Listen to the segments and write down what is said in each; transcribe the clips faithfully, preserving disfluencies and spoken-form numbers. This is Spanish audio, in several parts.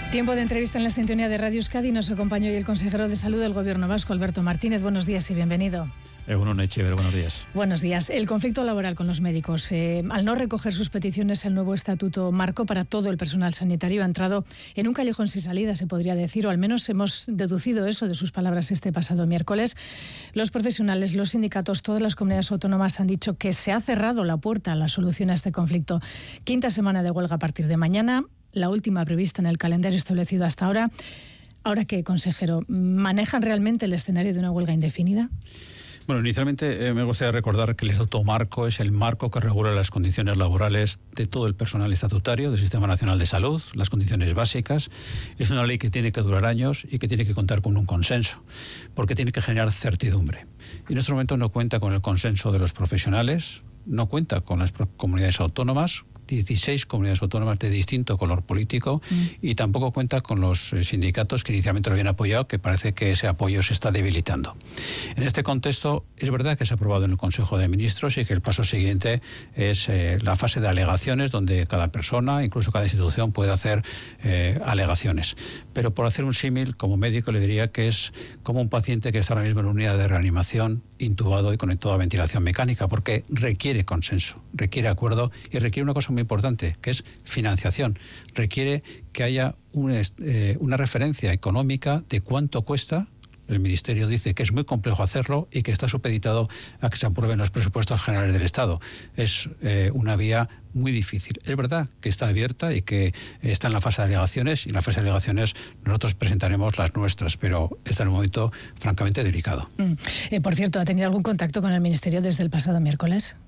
Tiempo de entrevista en la sintonía de Radio Euskadi. Nos acompaña hoy el consejero de Salud del Gobierno vasco, Alberto Martínez. Buenos días y bienvenido. Egunon Echever, buenos días. Buenos días. El conflicto laboral con los médicos. Eh, al no recoger sus peticiones, el nuevo estatuto marco para todo el personal sanitario ha entrado en un callejón sin salida, se podría decir, o al menos hemos deducido eso de sus palabras este pasado miércoles. Los profesionales, los sindicatos, todas las comunidades autónomas han dicho que se ha cerrado la puerta a la solución a este conflicto. Quinta semana de huelga a partir de mañana, la última prevista en el calendario establecido hasta ahora. ¿Ahora qué, consejero? ¿Manejan realmente el escenario de una huelga indefinida? Bueno, inicialmente eh, me gustaría recordar que el Estatuto Marco es el marco que regula las condiciones laborales de todo el personal estatutario del Sistema Nacional de Salud, las condiciones básicas. Es una ley que tiene que durar años y que tiene que contar con un consenso, porque tiene que generar certidumbre. Y en este momento no cuenta con el consenso de los profesionales, no cuenta con las comunidades autónomas, dieciséis comunidades autónomas de distinto color político, mm. y tampoco cuenta con los sindicatos que inicialmente lo habían apoyado, que parece que ese apoyo se está debilitando. En este contexto, es verdad que se ha aprobado en el Consejo de Ministros y que el paso siguiente es eh, la fase de alegaciones, donde cada persona, incluso cada institución, puede hacer eh, alegaciones. Pero por hacer un símil, como médico le diría que es como un paciente que está ahora mismo en una unidad de reanimación, intubado y conectado a ventilación mecánica, porque requiere consenso, requiere acuerdo y requiere una cosa muy importante, que es financiación. Requiere que haya un, eh, una referencia económica de cuánto cuesta. El Ministerio dice que es muy complejo hacerlo y que está supeditado a que se aprueben los presupuestos generales del Estado. Es eh, una vía muy difícil. Es verdad que está abierta y que está en la fase de alegaciones, y en la fase de alegaciones nosotros presentaremos las nuestras, pero está en un momento francamente delicado. Mm. Eh, por cierto, ¿ha tenido algún contacto con el Ministerio desde el pasado miércoles?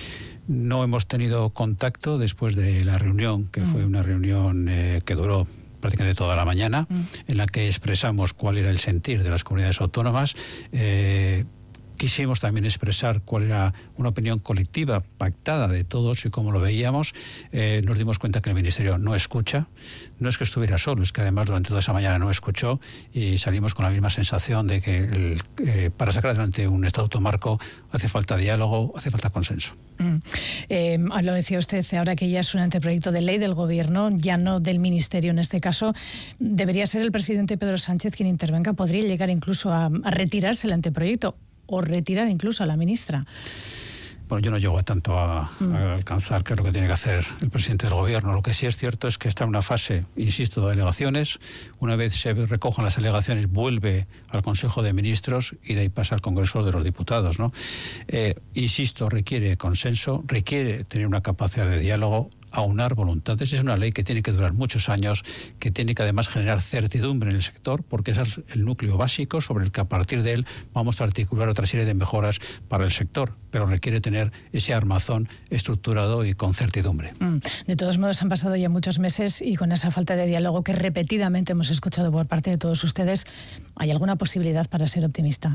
No hemos tenido contacto después de la reunión, que mm. fue una reunión eh, que duró prácticamente toda la mañana, mm. en la que expresamos cuál era el sentir de las comunidades autónomas. Eh, quisimos también expresar cuál era una opinión colectiva, pactada de todos y cómo lo veíamos. Eh, nos dimos cuenta que el Ministerio no escucha. No es que estuviera solo, es que además durante toda esa mañana no escuchó, y salimos con la misma sensación de que el, eh, para sacar adelante un estatuto marco hace falta diálogo, hace falta consenso. Mm. Eh, lo decía usted, ahora que ya es un anteproyecto de ley del Gobierno, ya no del Ministerio en este caso, debería ser el presidente Pedro Sánchez quien intervenga. Podría llegar incluso a, a retirarse el anteproyecto o retirar incluso a la ministra. Bueno, yo no llego a tanto a, mm. a alcanzar qué es lo que tiene que hacer el presidente del Gobierno. Lo que sí es cierto es que está en una fase, insisto, de alegaciones. Una vez se recojan las alegaciones, vuelve al Consejo de Ministros y de ahí pasa al Congreso de los Diputados, ¿no? Eh, insisto, requiere consenso, requiere tener una capacidad de diálogo, aunar voluntades. Es una ley que tiene que durar muchos años, que tiene que además generar certidumbre en el sector, porque ese es el núcleo básico sobre el que a partir de él vamos a articular otra serie de mejoras para el sector, pero requiere tener ese armazón estructurado y con certidumbre. Mm. De todos modos, han pasado ya muchos meses y con esa falta de diálogo que repetidamente hemos escuchado por parte de todos ustedes, ¿hay alguna posibilidad para ser optimista?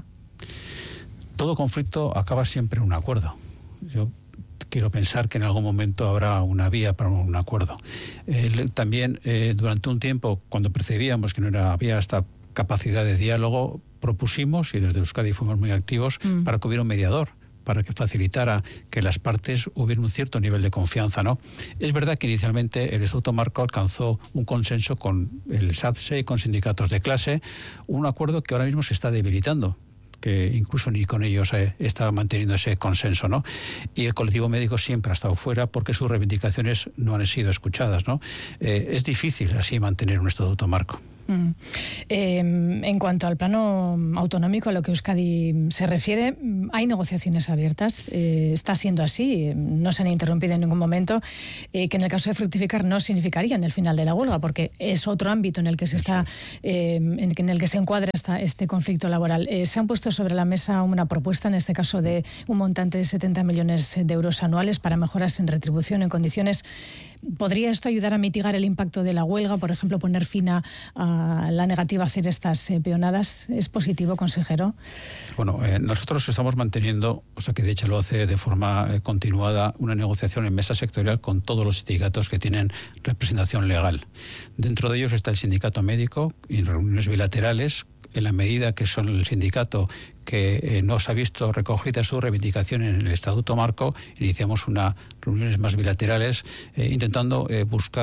Todo conflicto acaba siempre en un acuerdo. Yo quiero pensar que en algún momento habrá una vía para un acuerdo. Eh, también eh, durante un tiempo, cuando percibíamos que no era, había esta capacidad de diálogo, propusimos, y desde Euskadi fuimos muy activos, mm. para que hubiera un mediador, para que facilitara que las partes hubiera un cierto nivel de confianza, ¿no? Es verdad que inicialmente el Estatuto Marco alcanzó un consenso con el SATSE y con sindicatos de clase, un acuerdo que ahora mismo se está debilitando, que incluso ni con ellos eh, está manteniendo ese consenso, ¿no? Y el colectivo médico siempre ha estado fuera porque sus reivindicaciones no han sido escuchadas, ¿no? Eh, es difícil así mantener un estatuto marco. Mm. Eh, en cuanto al plano autonómico, a lo que Euskadi se refiere, hay negociaciones abiertas, eh, está siendo así, no se han interrumpido en ningún momento, eh, que en el caso de fructificar no significarían el final de la huelga, porque es otro ámbito en el que se está, eh, en el que se encuadra esta, este conflicto laboral. Eh, se han puesto sobre la mesa una propuesta, en este caso de un montante de setenta millones de euros anuales para mejoras en retribución, en condiciones. ¿Podría esto ayudar a mitigar el impacto de la huelga? Por ejemplo, poner fin a, a la negativa a hacer estas eh, peonadas. ¿Es positivo, consejero? Bueno, eh, nosotros estamos manteniendo, o sea que de hecho lo hace de forma eh, continuada, una negociación en mesa sectorial con todos los sindicatos que tienen representación legal. Dentro de ellos está el sindicato médico y en reuniones bilaterales, en la medida que son el sindicato que eh, no se ha visto recogida su reivindicación en el Estatuto Marco, iniciamos unas reuniones más bilaterales eh, intentando eh, buscar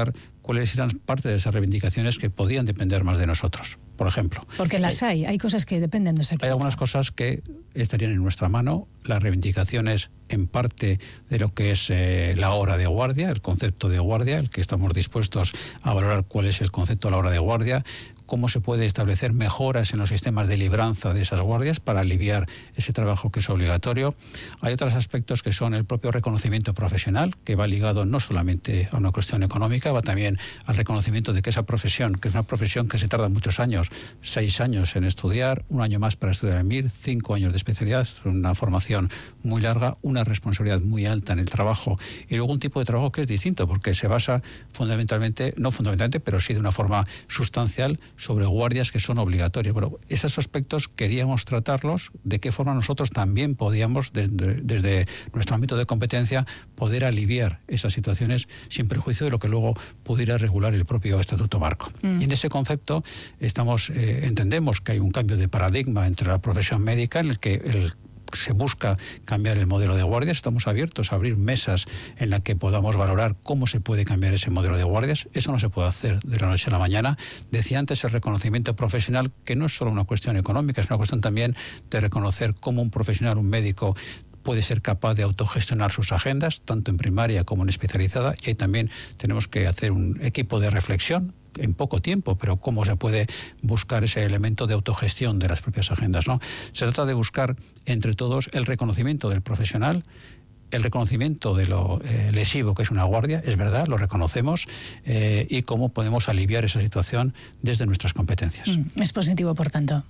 cuáles eran parte de esas reivindicaciones que podían depender más de nosotros. Por ejemplo. Porque las hay, hay cosas que dependen de esa Hay algunas cosas que estarían en nuestra mano, las reivindicaciones en parte de lo que es eh, la hora de guardia, el concepto de guardia, el que estamos dispuestos a valorar cuál es el concepto de la hora de guardia, cómo se puede establecer mejoras en los sistemas de libranza de esas guardias para aliviar ese trabajo que es obligatorio. Hay otros aspectos que son el propio reconocimiento profesional, que va ligado no solamente a una cuestión económica, va también al reconocimiento de que esa profesión, que es una profesión que se tarda muchos años, seis años en estudiar, un año más para estudiar el M I R, cinco años de especialidad, una formación muy larga, una responsabilidad muy alta en el trabajo y luego un tipo de trabajo que es distinto porque se basa fundamentalmente, no fundamentalmente, pero sí de una forma sustancial sobre guardias que son obligatorias. Bueno, esos aspectos queríamos tratarlos, de qué forma nosotros también podíamos, de, de, desde nuestro ámbito de competencia, poder aliviar esas situaciones sin perjuicio de lo que luego pudiera regular el propio Estatuto Marco. Mm. Y en ese concepto estamos, eh, entendemos que hay un cambio de paradigma entre la profesión médica en el que el se busca cambiar el modelo de guardias. Estamos abiertos a abrir mesas en las que podamos valorar cómo se puede cambiar ese modelo de guardias. Eso no se puede hacer de la noche a la mañana. Decía antes el reconocimiento profesional, que no es solo una cuestión económica, es una cuestión también de reconocer cómo un profesional, un médico, puede ser capaz de autogestionar sus agendas, tanto en primaria como en especializada, y ahí también tenemos que hacer un equipo de reflexión en poco tiempo, pero cómo se puede buscar ese elemento de autogestión de las propias agendas, ¿no? Se trata de buscar entre todos el reconocimiento del profesional, el reconocimiento de lo eh, lesivo que es una guardia, es verdad, lo reconocemos, eh, y cómo podemos aliviar esa situación desde nuestras competencias. Mm, es positivo, por tanto.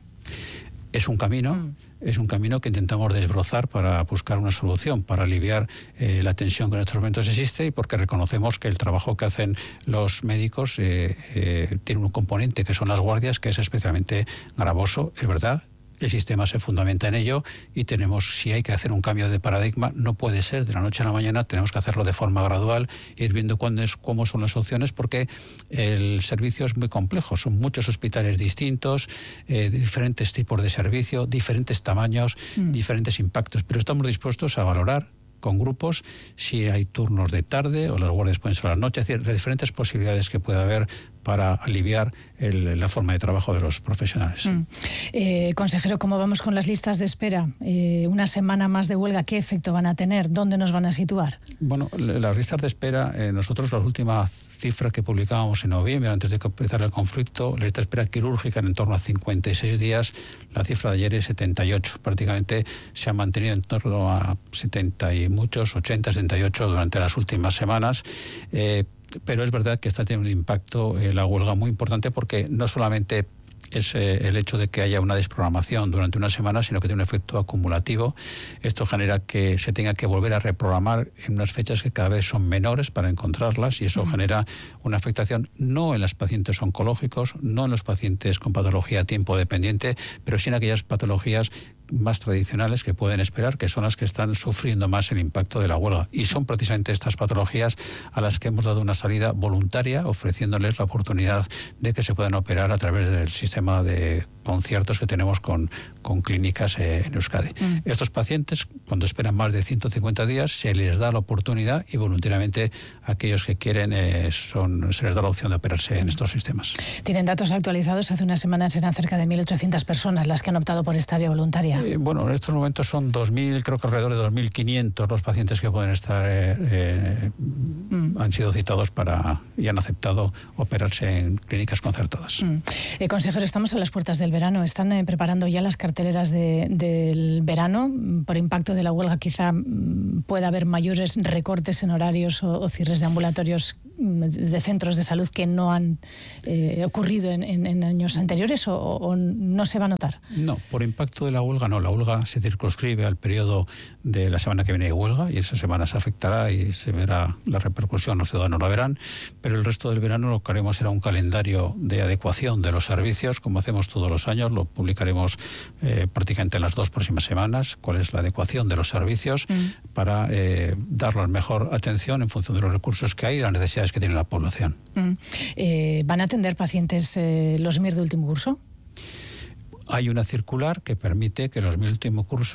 Es un camino, mm. es un camino que intentamos desbrozar para buscar una solución, para aliviar eh, la tensión que en estos momentos existe y porque reconocemos que el trabajo que hacen los médicos eh, eh, tiene un componente que son las guardias, que es especialmente gravoso, es verdad. El sistema se fundamenta en ello y tenemos, si hay que hacer un cambio de paradigma, no puede ser de la noche a la mañana, tenemos que hacerlo de forma gradual, ir viendo cuándo es, cómo son las opciones, porque el servicio es muy complejo, son muchos hospitales distintos, eh, diferentes tipos de servicio, diferentes tamaños, mm. diferentes impactos, pero estamos dispuestos a valorar con grupos, si hay turnos de tarde o las guardias pueden ser a la noche, es decir, diferentes posibilidades que puede haber para aliviar el, la forma de trabajo de los profesionales. Mm. Eh, consejero, ¿cómo vamos con las listas de espera? Eh, una semana más de huelga, ¿qué efecto van a tener? ¿Dónde nos van a situar? Bueno, las listas de espera, eh, nosotros las últimas cifras que publicábamos en noviembre, antes de que empezara el conflicto, la lista de espera quirúrgica en torno a cincuenta y seis días, la cifra de ayer es setenta y ocho, prácticamente se ha mantenido en torno a setenta y muchos, ochenta, setenta y ocho durante las últimas semanas. Eh, Pero es verdad que está teniendo un impacto eh, la huelga muy importante porque no solamente es eh, el hecho de que haya una desprogramación durante una semana, sino que tiene un efecto acumulativo. Esto genera que se tenga que volver a reprogramar en unas fechas que cada vez son menores para encontrarlas y eso mm. genera una afectación no en los pacientes oncológicos, no en los pacientes con patología tiempo dependiente, pero sí en aquellas patologías más tradicionales que pueden esperar, que son las que están sufriendo más el impacto de la huelga. Y son precisamente estas patologías a las que hemos dado una salida voluntaria, ofreciéndoles la oportunidad de que se puedan operar a través del sistema de conciertos que tenemos con, con clínicas eh, en Euskadi. Mm. Estos pacientes, cuando esperan más de ciento cincuenta días, se les da la oportunidad y voluntariamente aquellos que quieren eh, son, se les da la opción de operarse en estos sistemas. Tienen datos actualizados, hace unas semanas eran cerca de mil ochocientas personas las que han optado por esta vía voluntaria. Eh, bueno, en estos momentos son dos mil, creo que alrededor de dos mil quinientos los pacientes que pueden estar, eh, eh, mm. han sido citados para y han aceptado operarse en clínicas concertadas. Mm. Eh, consejero, estamos a las puertas del verano. ¿Están eh, preparando ya las carteleras de, del verano? Por impacto de la huelga quizá mm, pueda haber mayores recortes en horarios o, o cierres de ambulatorios de centros de salud que no han eh, ocurrido en, en, en años anteriores o, o no se va a notar? No, por impacto de la huelga no. La huelga se circunscribe al periodo de la semana que viene de huelga y esa semana se afectará y se verá la repercusión, los ciudadanos la verán, pero el resto del verano lo que haremos será un calendario de adecuación de los servicios, como hacemos todos los años, lo publicaremos eh, prácticamente en las dos próximas semanas, cuál es la adecuación de los servicios mm. para eh, dar la mejor atención en función de los recursos que hay y las necesidades que tiene la población. Mm. Eh, ¿Van a atender pacientes eh, los M I R de último curso? Hay una circular que permite que los M I R de último curso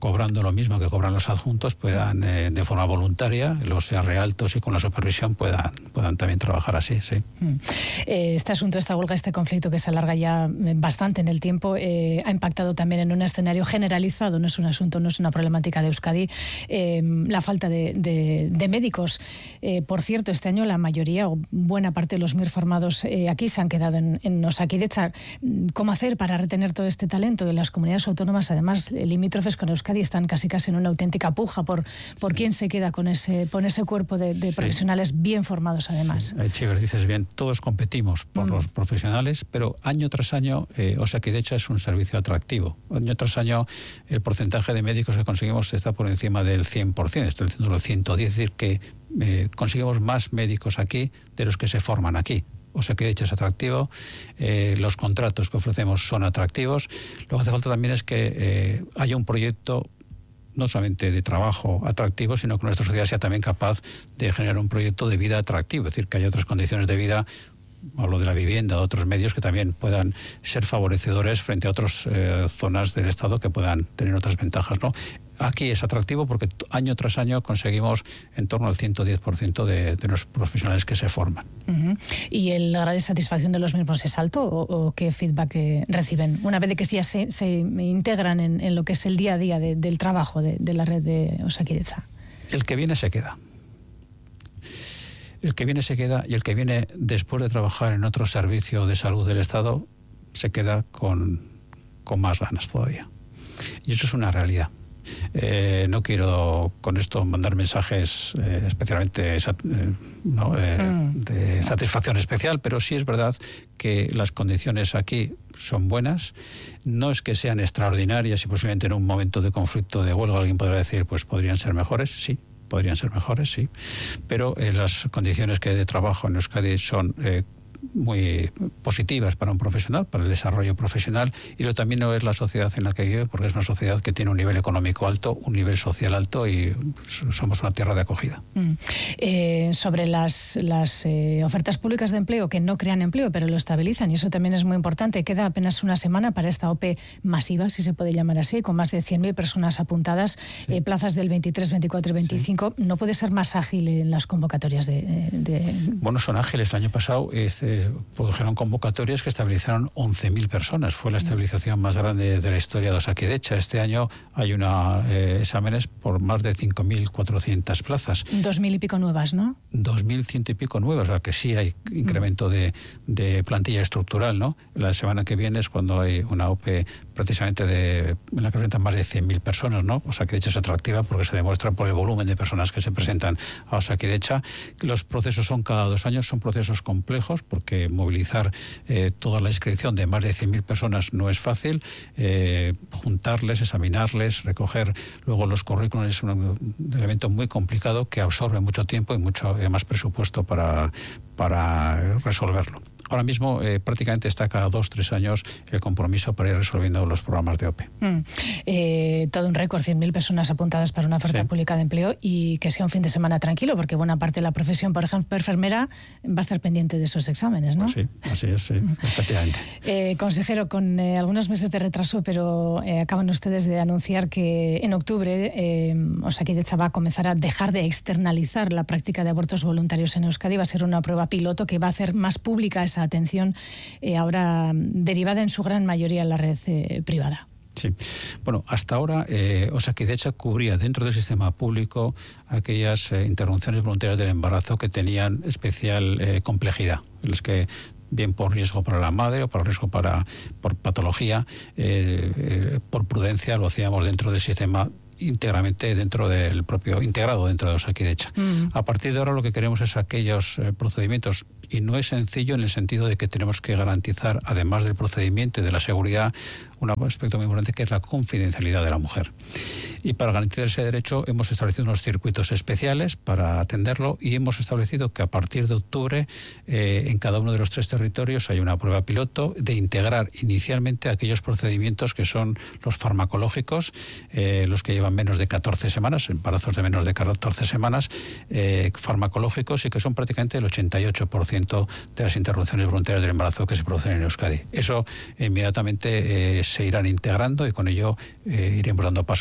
cobrando lo mismo que cobran los adjuntos, puedan eh, de forma voluntaria, los realtos y con la supervisión puedan, puedan también trabajar así, sí. Mm. Eh, este asunto, esta huelga, este conflicto que se alarga ya bastante en el tiempo, eh, ha impactado también en un escenario generalizado, no es un asunto, no es una problemática de Euskadi, eh, la falta de, de, de médicos. Eh, por cierto, este año la mayoría o buena parte de los M I R formados eh, aquí se han quedado en, en Osakidetza. ¿Cómo hacer para retener todo este talento? De las comunidades autónomas, además, limítrofes con Euskadi, están casi casi en una auténtica puja por, por quién se queda con ese, con ese cuerpo de, de profesionales sí. bien formados, además. Sí. Chiver, dices bien, todos competimos por mm. los profesionales, pero año tras año eh, Osakidetza es un servicio atractivo. Año tras año el porcentaje de médicos que conseguimos está por encima del cien por ciento, está diciendo los ciento diez, es decir, que eh, conseguimos más médicos aquí de los que se forman aquí. Osakidetza es atractivo, eh, los contratos que ofrecemos son atractivos. Lo que hace falta también es que eh, haya un proyecto no solamente de trabajo atractivo, sino que nuestra sociedad sea también capaz de generar un proyecto de vida atractivo, es decir, que haya otras condiciones de vida, hablo de la vivienda, de otros medios que también puedan ser favorecedores frente a otras eh, zonas del Estado que puedan tener otras ventajas, ¿no? Aquí es atractivo porque año tras año conseguimos en torno al ciento diez por ciento de, de los profesionales que se forman. Uh-huh. ¿Y el grado de satisfacción de los mismos es alto o, o qué feedback eh, reciben una vez de que ya se, se integran en, en lo que es el día a día de, del trabajo de, de la red de Osakidetza? El que viene se queda. El que viene se queda y el que viene después de trabajar en otro servicio de salud del Estado se queda con, con más ganas todavía. Y eso es una realidad. Eh, no quiero con esto mandar mensajes eh, especialmente eh, no, eh, mm. de satisfacción especial, pero sí es verdad que las condiciones aquí son buenas. No es que sean extraordinarias y posiblemente en un momento de conflicto, de huelga, alguien podrá decir, pues podrían ser mejores, sí. Podrían ser mejores, sí, pero eh, las condiciones que de trabajo en Euskadi son eh, muy positivas para un profesional, para el desarrollo profesional, y lo también no es la sociedad en la que vive, porque es una sociedad que tiene un nivel económico alto, un nivel social alto y somos una tierra de acogida. Mm. Eh, sobre las, las eh, ofertas públicas de empleo que no crean empleo, pero lo estabilizan, y eso también es muy importante. Queda apenas una semana para esta O P E masiva, si se puede llamar así, con más de cien mil personas apuntadas, sí. eh, plazas del veintitrés, veinticuatro y veinticinco. Sí. ¿No puede ser más ágil en las convocatorias de...? de... Bueno, son ágiles. El año pasado este, produjeron convocatorias que estabilizaron once mil personas. Fue la estabilización más grande de la historia de Osakidetza. Este año hay una eh, exámenes por más de cinco mil cuatrocientas plazas. Dos mil y pico nuevas, ¿no? Dos mil ciento y pico nuevas, o sea que sí hay incremento de, de plantilla estructural, ¿no? La semana que viene es cuando hay una O P E precisamente de, en la que presentan más de cien mil personas, ¿no? Osakidetza es atractiva porque se demuestra por el volumen de personas que se presentan a Osakidetza. Los procesos son cada dos años, son procesos complejos porque movilizar eh, toda la inscripción de más de cien mil personas no es fácil. Eh, juntarles, examinarles, recoger luego los currículos es un, un elemento muy complicado que absorbe mucho tiempo y mucho eh, más presupuesto para, para resolverlo. Ahora mismo eh, prácticamente está cada dos, tres años el compromiso para ir resolviendo los programas de O P E. Mm. Eh, todo un récord, cien mil personas apuntadas para una oferta sí. pública de empleo y que sea un fin de semana tranquilo, porque buena parte de la profesión, por ejemplo, enfermera, va a estar pendiente de esos exámenes, ¿no? Pues sí, así es, sí, efectivamente. Eh, consejero, con eh, algunos meses de retraso, pero eh, acaban ustedes de anunciar que en octubre eh, Osakidetza va a comenzar a dejar de externalizar la práctica de abortos voluntarios en Euskadi. Va a ser una prueba piloto que va a hacer más pública esa atención, eh, ahora derivada en su gran mayoría en la red eh, privada. Sí. Bueno, hasta ahora eh, Osakidetza cubría dentro del sistema público aquellas eh, interrupciones voluntarias del embarazo que tenían especial eh, complejidad, en las que bien por riesgo para la madre o por riesgo para por patología, eh, eh, por prudencia lo hacíamos dentro del sistema íntegramente dentro del propio, integrado dentro de Osakidetza. Mm. A partir de ahora lo que queremos es aquellos eh, procedimientos, y no es sencillo en el sentido de que tenemos que garantizar, además del procedimiento y de la seguridad, un aspecto muy importante que es la confidencialidad de la mujer. Y para garantizar ese derecho hemos establecido unos circuitos especiales para atenderlo y hemos establecido que a partir de octubre eh, en cada uno de los tres territorios hay una prueba piloto de integrar inicialmente aquellos procedimientos que son los farmacológicos, eh, los que llevan menos de catorce semanas, embarazos de menos de catorce semanas, eh, farmacológicos, y que son prácticamente el ochenta y ocho por ciento de las interrupciones voluntarias del embarazo que se producen en Euskadi. Eso inmediatamente eh, se irán integrando y con ello eh, iremos dando pasos para los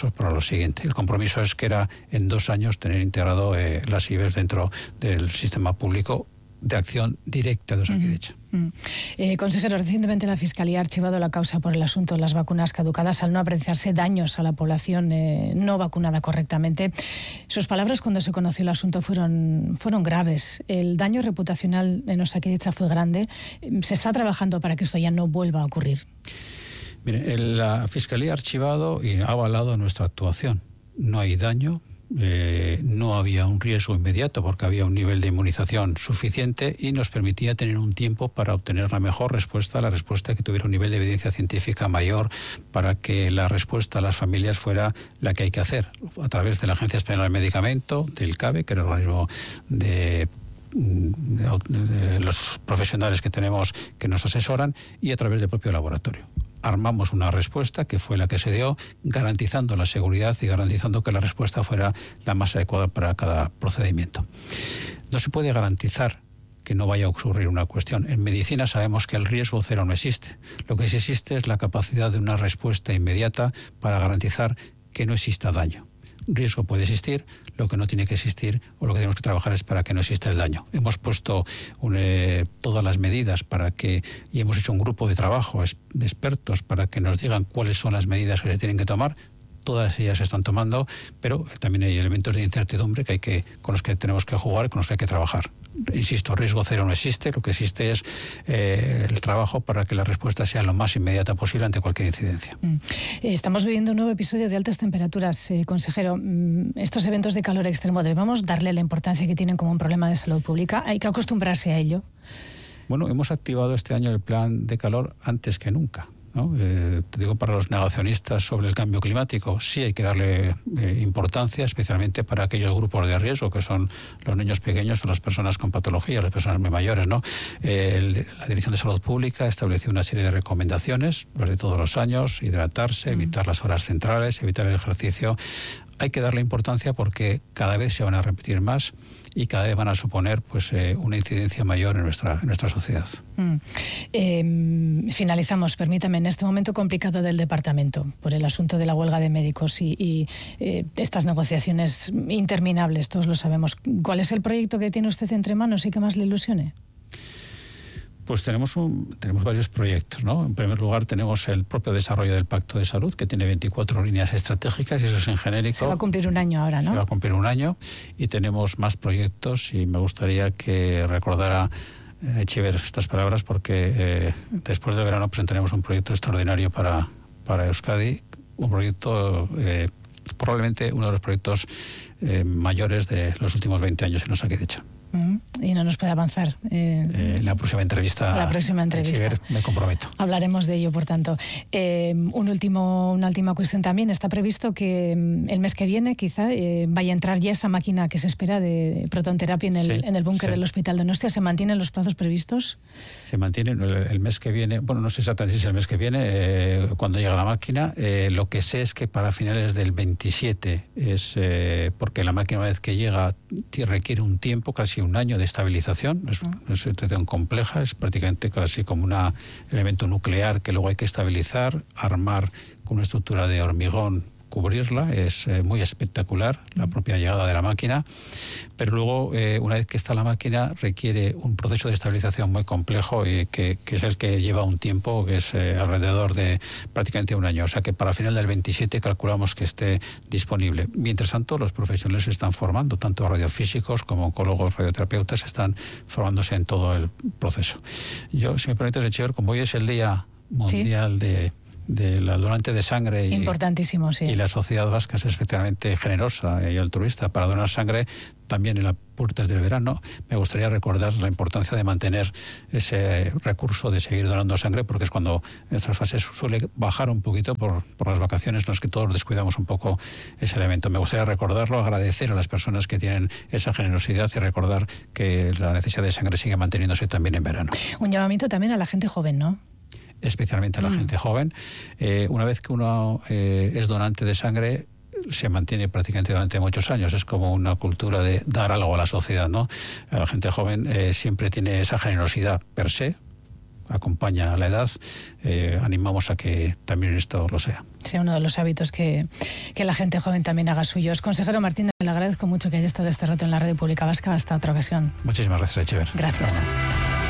siguiente. El compromiso es que era en dos años tener integrado eh, las I B Es dentro del sistema público de acción directa de Osakidetza. Uh -huh. eh, consejero, recientemente la Fiscalía ha archivado la causa por el asunto de las vacunas caducadas al no apreciarse daños a la población eh, no vacunada correctamente. Sus palabras cuando se conoció el asunto fueron, fueron graves. El daño reputacional en Osakidetza fue grande. Se está trabajando para que esto ya no vuelva a ocurrir. Mire, la Fiscalía ha archivado y ha avalado nuestra actuación. No hay daño. Eh, no había un riesgo inmediato porque había un nivel de inmunización suficiente y nos permitía tener un tiempo para obtener la mejor respuesta, la respuesta que tuviera un nivel de evidencia científica mayor para que la respuesta a las familias fuera la que hay que hacer a través de la Agencia Española del Medicamento, del CABE, que era el organismo de de los profesionales que tenemos que nos asesoran, y a través del propio laboratorio. Armamos una respuesta que fue la que se dio, garantizando la seguridad y garantizando que la respuesta fuera la más adecuada para cada procedimiento. No se puede garantizar que no vaya a ocurrir una cuestión. En medicina sabemos que el riesgo cero no existe. Lo que sí existe es la capacidad de una respuesta inmediata para garantizar que no exista daño. Riesgo puede existir, lo que no tiene que existir o lo que tenemos que trabajar es para que no exista el daño. Hemos puesto un, eh, todas las medidas para que, y hemos hecho un grupo de trabajo es, de expertos para que nos digan cuáles son las medidas que se tienen que tomar. Todas ellas se están tomando, pero también hay elementos de incertidumbre que hay que, con los que tenemos que jugar y con los que hay que trabajar. Insisto, riesgo cero no existe, lo que existe es eh, el trabajo para que la respuesta sea lo más inmediata posible ante cualquier incidencia. Mm. Estamos viviendo un nuevo episodio de altas temperaturas, eh, consejero. Estos eventos de calor extremo, ¿debemos darle la importancia que tienen como un problema de salud pública? ¿Hay que acostumbrarse a ello? Bueno, hemos activado este año el plan de calor antes que nunca, ¿no? Eh, te digo, para los negacionistas sobre el cambio climático, sí hay que darle eh, importancia, especialmente para aquellos grupos de riesgo, que son los niños pequeños o las personas con patología, las personas muy mayores, ¿no? Eh, el, la Dirección de Salud Pública estableció una serie de recomendaciones, los de todos los años: hidratarse, mm. evitar las horas centrales, evitar el ejercicio. Hay que darle importancia porque cada vez se van a repetir más y cada vez van a suponer pues eh, una incidencia mayor en nuestra, en nuestra sociedad. Mm. Eh, finalizamos, permítame, en este momento complicado del departamento por el asunto de la huelga de médicos y, y eh, estas negociaciones interminables, todos lo sabemos. ¿Cuál es el proyecto que tiene usted entre manos y que más le ilusione? Pues tenemos, un, tenemos varios proyectos, ¿no? En primer lugar, tenemos el propio desarrollo del Pacto de Salud, que tiene veinticuatro líneas estratégicas, y eso es en genérico. Se va a cumplir un año ahora, ¿no? Se va a cumplir un año, y tenemos más proyectos, y me gustaría que recordara eh, Etxeber estas palabras, porque eh, después de verano presentaremos un proyecto extraordinario para, para Euskadi, un proyecto, eh, probablemente uno de los proyectos eh, mayores de los últimos veinte años en Osakidetza. Uh-huh. Y no nos puede avanzar. Eh, eh, la próxima entrevista. La próxima entrevista. Ver, me comprometo. Hablaremos de ello, por tanto. Eh, un último, una última cuestión también. Está previsto que el mes que viene, quizá, eh, vaya a entrar ya esa máquina que se espera de protonterapia en el, sí, en el búnker sí. del Hospital Donostia. ¿Se mantienen los plazos previstos? Se mantienen. El, el mes que viene, bueno, no sé exactamente si es el mes que viene, eh, cuando llega la máquina. Eh, lo que sé es que para finales del veintisiete es eh, porque la máquina, una vez que llega, requiere un tiempo, casi un año de estabilización. Es una situación compleja, es prácticamente casi como un elemento nuclear que luego hay que estabilizar, armar con una estructura de hormigón, cubrirla. Es eh, muy espectacular la propia llegada de la máquina, pero luego eh, una vez que está la máquina requiere un proceso de estabilización muy complejo y que, que es el que lleva un tiempo que es eh, alrededor de prácticamente un año, o sea que para final del veintisiete calculamos que esté disponible. Mientras tanto, los profesionales se están formando, tanto radiofísicos como oncólogos, radioterapeutas, están formándose en todo el proceso. Yo, si me permites, Etxeber, como hoy es el Día Mundial, ¿sí?, de de la donante de sangre y, importantísimo, sí. y la sociedad vasca es especialmente generosa y altruista para donar sangre, también en las puertas del verano, me gustaría recordar la importancia de mantener ese recurso de seguir donando sangre, porque es cuando en estas fases suele bajar un poquito por, por las vacaciones, en las que todos descuidamos un poco ese elemento. Me gustaría recordarlo, agradecer a las personas que tienen esa generosidad y recordar que la necesidad de sangre sigue manteniéndose también en verano. Un llamamiento también a la gente joven, ¿no? Especialmente a la mm. gente joven. Eh, una vez que uno eh, es donante de sangre, se mantiene prácticamente durante muchos años. Es como una cultura de dar algo a la sociedad, ¿no? La gente joven eh, siempre tiene esa generosidad per se, acompaña a la edad, eh, animamos a que también esto lo sea. Sea uno de los hábitos que, que la gente joven también haga suyos. Consejero Martín, le agradezco mucho que haya estado este rato en la Radio Pública Vasca. Hasta otra ocasión. Muchísimas gracias, Etxeber. Gracias.